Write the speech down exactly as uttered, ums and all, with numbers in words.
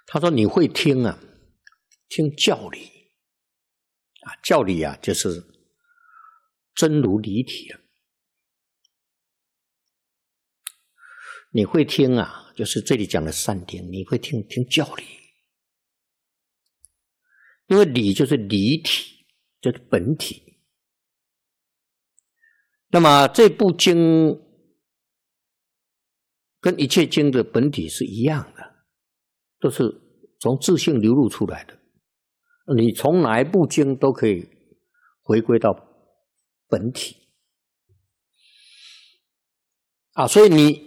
他说你会听啊，听教理啊，教理啊就是真如离体了。你会听啊，就是这里讲的善听，你会听听教理，因为理就是离体，就是本体。那么这部经跟一切经的本体是一样的，都是从自性流露出来的。你从哪一部经都可以回归到本体啊，所以你